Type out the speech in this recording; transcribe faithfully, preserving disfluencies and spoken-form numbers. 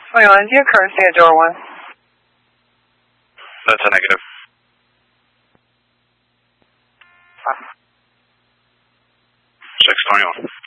Leland, do you currently at door one? That's a negative. six twenty-one.